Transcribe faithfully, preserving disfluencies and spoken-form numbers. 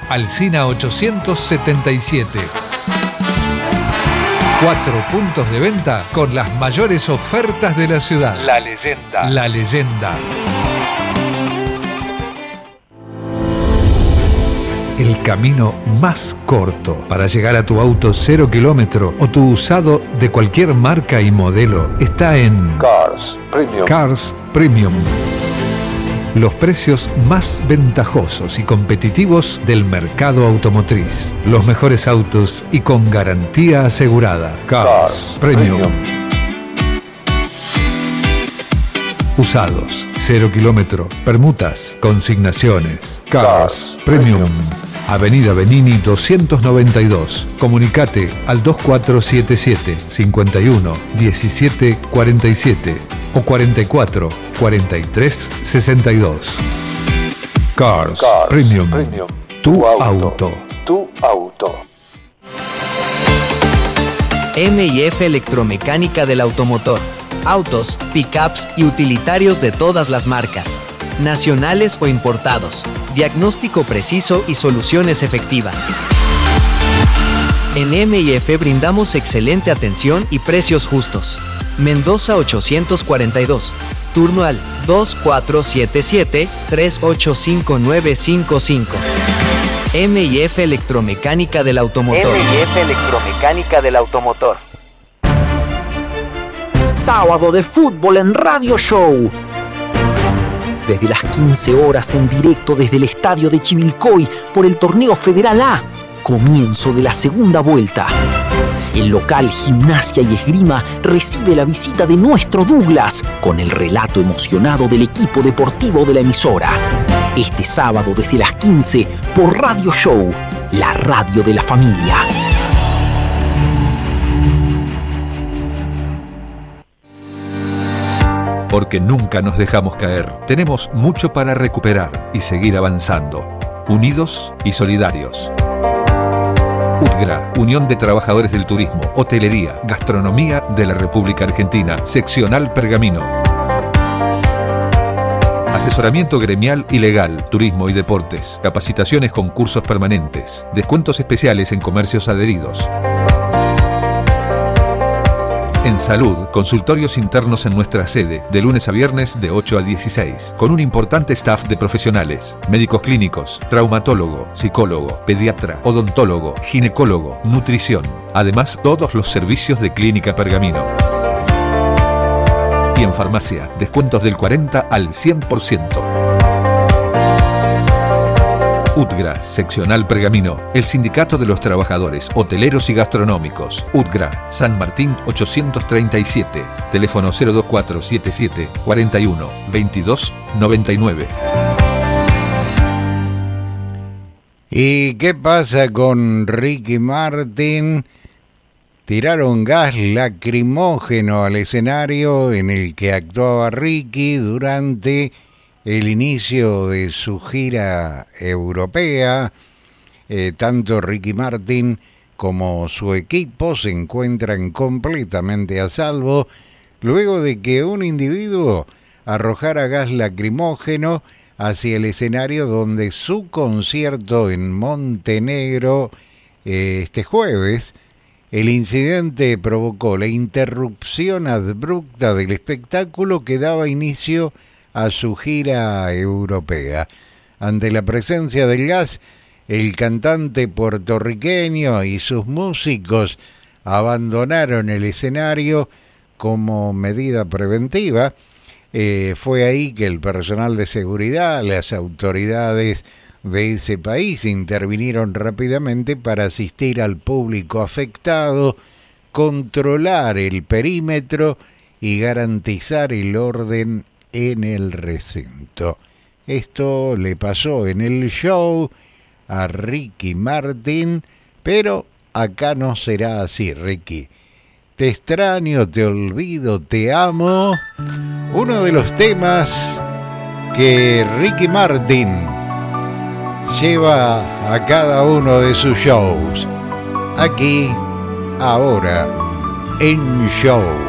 Alsina ochocientos setenta y siete. Cuatro puntos de venta con las mayores ofertas de la ciudad. La Leyenda. La Leyenda. El camino más corto para llegar a tu auto cero kilómetro o tu usado de cualquier marca y modelo está en Cars Premium. Cars Premium. Los precios más ventajosos y competitivos del mercado automotriz. Los mejores autos y con garantía asegurada. Cars, Cars Premium. Premium. Usados, cero kilómetro, permutas, consignaciones. Cars, Cars Premium. Premium. Avenida Benini doscientos noventa y dos. Comunicate al dos cuatro siete siete, cinco uno, uno siete cuatro siete o cuarenta y cuatro, cuarenta y tres, sesenta y dos. Cars, Cars Premium. Premium. Tu, tu auto. auto. Tu auto. M y F Electromecánica del Automotor. Autos, pickups y utilitarios de todas las marcas, nacionales o importados. Diagnóstico preciso y soluciones efectivas. En M y F brindamos excelente atención y precios justos. Mendoza ochocientos cuarenta y dos. Turno al dos cuatro siete siete, tres ocho cinco nueve cinco cinco. M y F Electromecánica del Automotor. M y F Electromecánica del Automotor. Sábado de fútbol en Radio Show. Desde las quince horas en directo desde el estadio de Chivilcoy por el Torneo Federal A. Comienzo de la segunda vuelta. El local Gimnasia y Esgrima recibe la visita de nuestro Douglas con el relato emocionado del equipo deportivo de la emisora. Este sábado desde las quince por Radio Show, la radio de la familia. Porque nunca nos dejamos caer. Tenemos mucho para recuperar y seguir avanzando. Unidos y solidarios. UTGRA, Unión de Trabajadores del Turismo, Hotelería, Gastronomía de la República Argentina, Seccional Pergamino. Asesoramiento gremial y legal, turismo y deportes, capacitaciones con cursos permanentes, descuentos especiales en comercios adheridos. En salud, consultorios internos en nuestra sede, de lunes a viernes de ocho a dieciséis, con un importante staff de profesionales, médicos clínicos, traumatólogo, psicólogo, pediatra, odontólogo, ginecólogo, nutrición. Además, todos los servicios de Clínica Pergamino. Y en farmacia, descuentos del cuarenta al cien por ciento. UTGRA, Seccional Pergamino, el Sindicato de los Trabajadores Hoteleros y Gastronómicos. UTGRA, San Martín ochocientos treinta y siete, teléfono cero dos cuatro siete siete, cuarenta y uno, veintidós, noventa y nueve. ¿Y qué pasa con Ricky Martin? Tiraron gas lacrimógeno al escenario en el que actuaba Ricky durante el inicio de su gira europea. Eh, tanto Ricky Martin como su equipo se encuentran completamente a salvo luego de que un individuo arrojara gas lacrimógeno hacia el escenario donde su concierto en Montenegro eh, este jueves. El incidente provocó la interrupción abrupta del espectáculo que daba inicio a su gira europea. Ante la presencia del gas, el cantante puertorriqueño y sus músicos abandonaron el escenario como medida preventiva. Eh, fue ahí que el personal de seguridad, las autoridades de ese país intervinieron rápidamente para asistir al público afectado, controlar el perímetro y garantizar el orden en el recinto. Esto le pasó en el show a Ricky Martin, pero acá no será así, Ricky. Te extraño, te olvido, te amo. Uno de los temas que Ricky Martin lleva a cada uno de sus shows. Aquí, ahora, en Show.